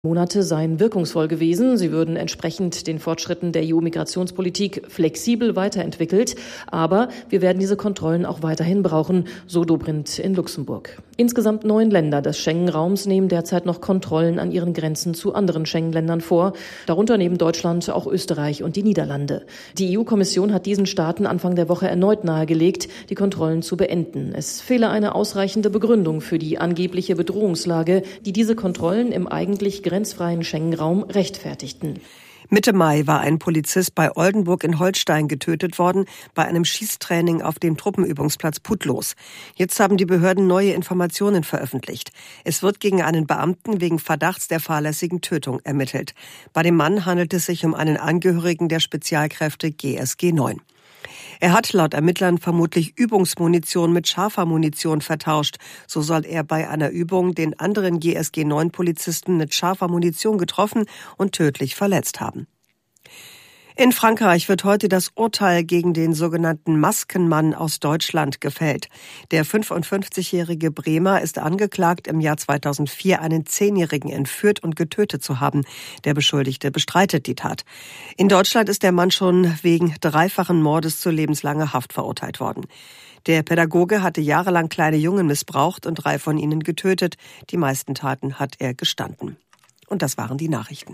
Monate seien wirkungsvoll gewesen. Sie würden entsprechend den Fortschritten der EU-Migrationspolitik flexibel weiterentwickelt. Aber wir werden diese Kontrollen auch weiterhin brauchen, so Dobrindt in Luxemburg. Insgesamt 9 Länder des Schengen-Raums nehmen derzeit noch Kontrollen an ihren Grenzen zu anderen Schengen-Ländern vor. Darunter neben Deutschland auch Österreich und die Niederlande. Die EU-Kommission hat diesen Staaten Anfang der Woche erneut nahegelegt, die Kontrollen zu beenden. Es fehle eine ausreichende Begründung für die angebliche Bedrohungslage, die diese Kontrollen im eigentlich grenzfreien Schengen-Raum rechtfertigten. Mitte Mai war ein Polizist bei Oldenburg in Holstein getötet worden, bei einem Schießtraining auf dem Truppenübungsplatz Putlos. Jetzt haben die Behörden neue Informationen veröffentlicht. Es wird gegen einen Beamten wegen Verdachts der fahrlässigen Tötung ermittelt. Bei dem Mann handelt es sich um einen Angehörigen der Spezialkräfte GSG 9. Er hat laut Ermittlern vermutlich Übungsmunition mit scharfer Munition vertauscht. So soll er bei einer Übung den anderen GSG-9-Polizisten mit scharfer Munition getroffen und tödlich verletzt haben. In Frankreich wird heute das Urteil gegen den sogenannten Maskenmann aus Deutschland gefällt. Der 55-jährige Bremer ist angeklagt, im Jahr 2004 einen 10-Jährigen entführt und getötet zu haben. Der Beschuldigte bestreitet die Tat. In Deutschland ist der Mann schon wegen 3-fachen Mordes zu lebenslanger Haft verurteilt worden. Der Pädagoge hatte jahrelang kleine Jungen missbraucht und 3 von ihnen getötet. Die meisten Taten hat er gestanden. Und das waren die Nachrichten.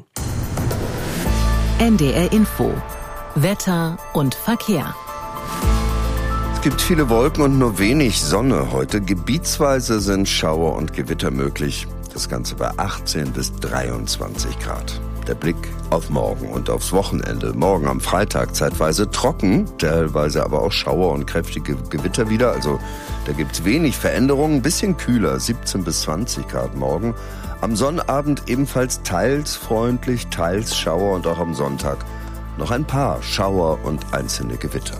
NDR Info. Wetter und Verkehr. Es gibt viele Wolken und nur wenig Sonne heute. Gebietsweise sind Schauer und Gewitter möglich. Das Ganze bei 18 bis 23 Grad. Der Blick auf morgen und aufs Wochenende. Morgen am Freitag zeitweise trocken, teilweise aber auch Schauer und kräftige Gewitter wieder. Also da gibt's wenig Veränderungen. Ein bisschen kühler, 17 bis 20 Grad morgen. Am Sonnabend ebenfalls teils freundlich, teils Schauer und auch am Sonntag noch ein paar Schauer und einzelne Gewitter.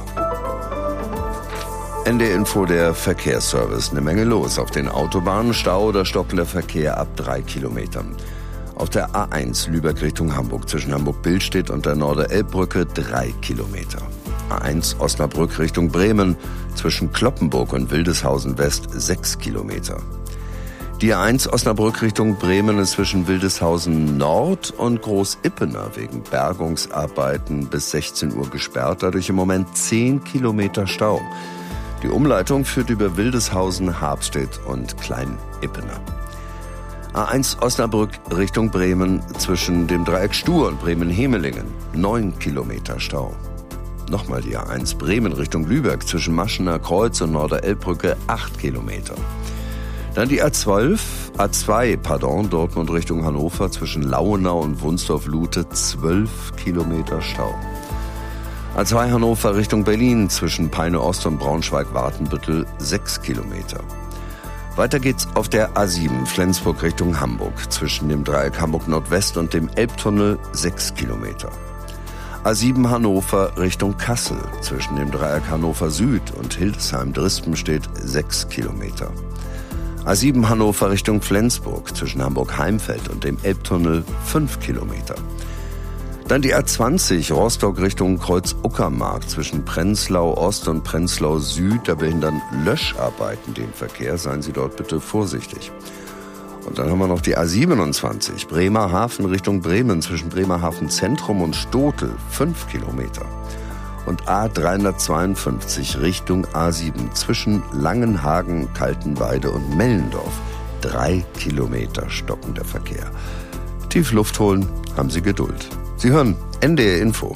NDR Info, der Verkehrsservice. Eine Menge los auf den Autobahnen. Stau oder stockender Verkehr ab 3 Kilometern. Auf der A1 Lübeck Richtung Hamburg zwischen Hamburg-Billstedt und der Norder-Elbbrücke 3 Kilometer. A1 Osnabrück Richtung Bremen zwischen Cloppenburg und Wildeshausen West 6 Kilometer. Die A1 Osnabrück Richtung Bremen ist zwischen Wildeshausen Nord und Groß-Ippener wegen Bergungsarbeiten bis 16 Uhr gesperrt. Dadurch im Moment 10 Kilometer Stau. Die Umleitung führt über Wildeshausen, Habstedt und Klein-Ippener. A1 Osnabrück Richtung Bremen zwischen dem Dreieck Stur und Bremen-Hemelingen 9 Kilometer Stau. Nochmal die A1 Bremen Richtung Lübeck zwischen Maschener Kreuz und Norder-Elbbrücke 8 Kilometer. Dann die A2, Dortmund Richtung Hannover zwischen Lauenau und Wunsdorf-Lute 12 Kilometer Stau. A2 Hannover Richtung Berlin zwischen Peine Ost und Braunschweig-Wartenbüttel 6 Kilometer. Weiter geht's auf der A7 Flensburg Richtung Hamburg zwischen dem Dreieck Hamburg Nordwest und dem Elbtunnel 6 Kilometer. A7 Hannover Richtung Kassel zwischen dem Dreieck Hannover Süd und Hildesheim-Drispenstedt 6 Kilometer. A7 Hannover Richtung Flensburg zwischen Hamburg-Heimfeld und dem Elbtunnel 5 Kilometer. Dann die A20 Rostock Richtung Kreuz-Uckermark zwischen Prenzlau Ost und Prenzlau Süd. Da behindern Löscharbeiten den Verkehr. Seien Sie dort bitte vorsichtig. Und dann haben wir noch die A27 Bremerhaven Richtung Bremen zwischen Bremerhaven Zentrum und Stotel 5 Kilometer. Und A352 Richtung A7 zwischen Langenhagen, Kaltenweide und Mellendorf. 3 Kilometer stockender Verkehr. Tief Luft holen, haben Sie Geduld. Sie hören NDR Info.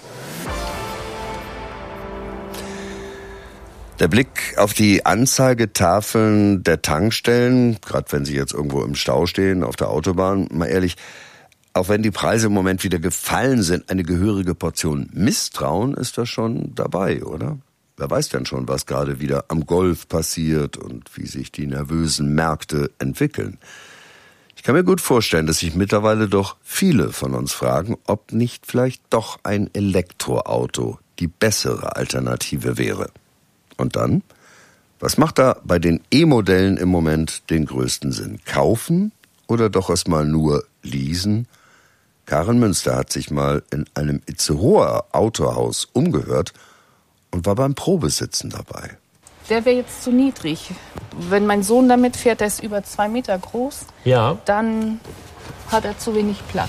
Der Blick auf die Anzeigetafeln der Tankstellen, gerade wenn Sie jetzt irgendwo im Stau stehen, auf der Autobahn, mal ehrlich, auch wenn die Preise im Moment wieder gefallen sind, eine gehörige Portion Misstrauen ist da schon dabei, oder? Wer weiß denn schon, was gerade wieder am Golf passiert und wie sich die nervösen Märkte entwickeln. Ich kann mir gut vorstellen, dass sich mittlerweile doch viele von uns fragen, ob nicht vielleicht doch ein Elektroauto die bessere Alternative wäre. Und dann? Was macht da bei den E-Modellen im Moment den größten Sinn? Kaufen oder doch erstmal nur leasen? Karin Münster hat sich mal in einem Itzehoer Autohaus umgehört und war beim Probesitzen dabei. Der wäre jetzt zu niedrig. Wenn mein Sohn damit fährt, der ist über 2 Meter groß, ja, dann hat er zu wenig Platz.